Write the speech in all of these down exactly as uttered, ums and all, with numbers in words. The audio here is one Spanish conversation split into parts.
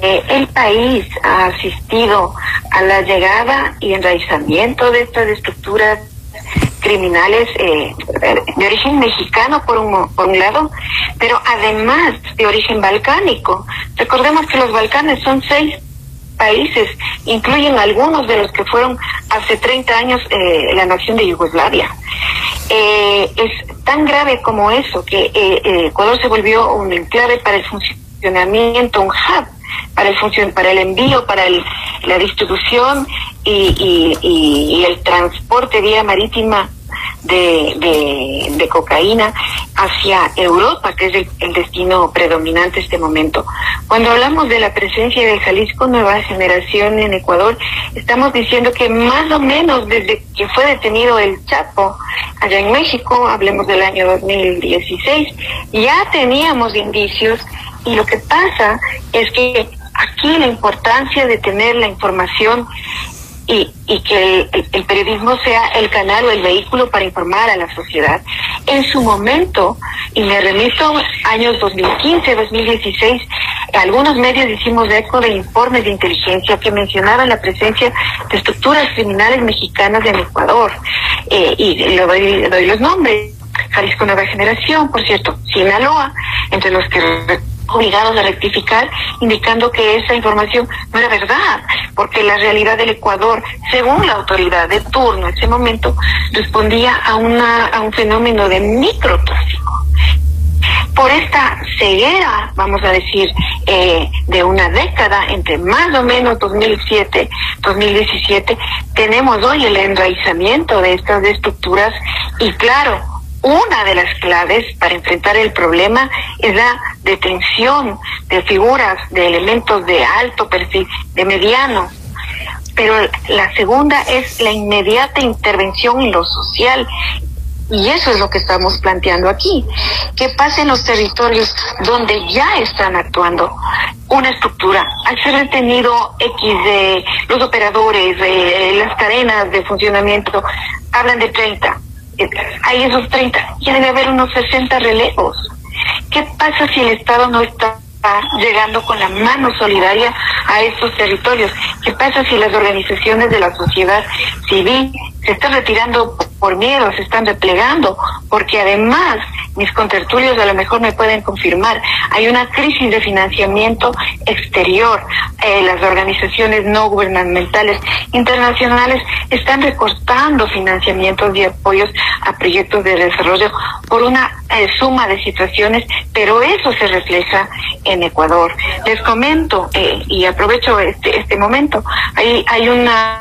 eh, el país ha asistido a la llegada y enraizamiento de estas estructuras criminales eh, de origen mexicano por un, por un lado, pero además de origen balcánico. Recordemos que los Balcanes son seis países, incluyen algunos de los que fueron hace treinta años eh, la nación de Yugoslavia. Eh, es tan grave como eso que eh, eh, Ecuador se volvió un enclave para el funcionamiento, un hub para el funcion para el envío, para el, la distribución y, y, y, y el transporte vía marítima de, de, de cocaína hacia Europa, que es el, el destino predominante en este momento. Cuando hablamos de la presencia de Jalisco Nueva Generación en Ecuador, estamos diciendo que más o menos desde que fue detenido el Chapo allá en México, hablemos del año dos mil dieciséis, ya teníamos indicios, y lo que pasa es que aquí la importancia de tener la información y, y que el, el periodismo sea el canal o el vehículo para informar a la sociedad. En su momento, y me remito a años dos mil quince, dos mil dieciséis, algunos medios hicimos eco de informes de inteligencia que mencionaban la presencia de estructuras criminales mexicanas en Ecuador. Eh, y le doy, le doy los nombres: Jalisco Nueva Generación, por cierto, Sinaloa, entre los que obligados a rectificar, indicando que esa información no era verdad, porque la realidad del Ecuador, según la autoridad de turno en ese momento, respondía a una a un fenómeno de microtráfico. Por esta ceguera, vamos a decir, eh, de una década, entre más o menos dos mil siete, dos mil diecisiete, tenemos hoy el enraizamiento de estas estructuras y, claro, una de las claves para enfrentar el problema es la detención de figuras, de elementos de alto perfil, de mediano. Pero la segunda es la inmediata intervención en lo social. Y eso es lo que estamos planteando aquí. ¿Qué pasa en los territorios donde ya están actuando una estructura? Al ser detenido X de los operadores, de las cadenas de funcionamiento, hablan de treinta. Hay esos treinta, ya debe haber unos sesenta relevos. ¿Qué pasa si el Estado no está llegando con la mano solidaria a estos territorios? ¿Qué pasa si las organizaciones de la sociedad civil se están retirando por miedo, se están replegando? Porque además, mis contertulios a lo mejor me pueden confirmar, hay una crisis de financiamiento exterior. Eh, las organizaciones no gubernamentales internacionales están recortando financiamientos y apoyos a proyectos de desarrollo por una eh, suma de situaciones, pero eso se refleja en Ecuador. Les comento, eh, y aprovecho este, este momento, hay, hay una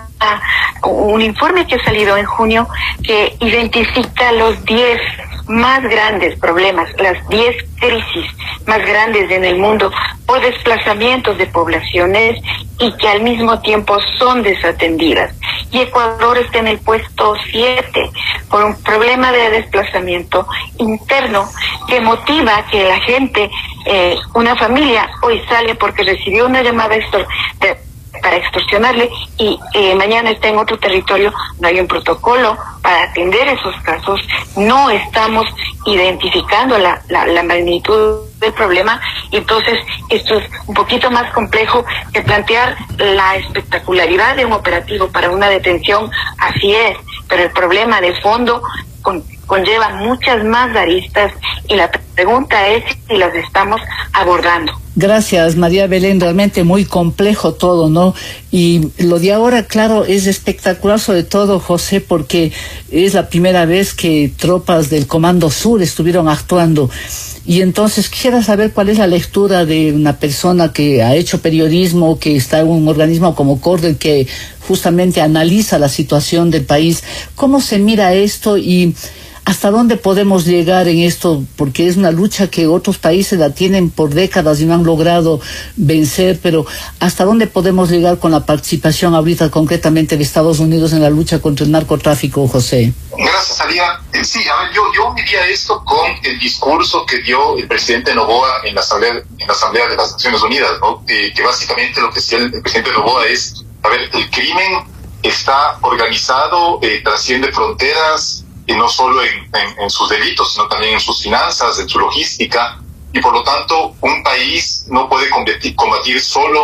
un informe que ha salido en junio que identifica los diez más grandes problemas, las diez crisis más grandes en el mundo por desplazamientos de poblaciones y que al mismo tiempo son desatendidas. Y Ecuador está en el puesto siete por un problema de desplazamiento interno que motiva que la gente, eh, una familia hoy sale porque recibió una llamada extor de para extorsionarle y eh, mañana está en otro territorio. No hay un protocolo para atender esos casos, no estamos identificando la, la, la magnitud del problema, y entonces esto es un poquito más complejo que plantear la espectacularidad de un operativo para una detención. Así es, pero el problema de fondo con, conlleva muchas más aristas y la pregunta es si las estamos abordando. Gracias, María Belén, realmente muy complejo todo, ¿no? Y lo de ahora, claro, es espectacular, sobre todo, José, porque es la primera vez que tropas del Comando Sur estuvieron actuando. Y entonces quisiera saber cuál es la lectura de una persona que ha hecho periodismo, que está en un organismo como Cordel, que justamente analiza la situación del país. ¿Cómo se mira esto y hasta dónde podemos llegar en esto? Porque es una lucha que otros países la tienen por décadas y no han logrado vencer, pero ¿hasta dónde podemos llegar con la participación ahorita concretamente de Estados Unidos en la lucha contra el narcotráfico, José? Gracias, Alía. Eh, sí, a ver, yo, yo uniría esto con el discurso que dio el presidente Noboa en la Asamblea, en la Asamblea de las Naciones Unidas, ¿no? Eh, que básicamente lo que decía el, el presidente Noboa es, a ver, el crimen está organizado, eh, trasciende fronteras, y no solo en, en, en sus delitos, sino también en sus finanzas, en su logística, y por lo tanto un país no puede combatir, combatir solo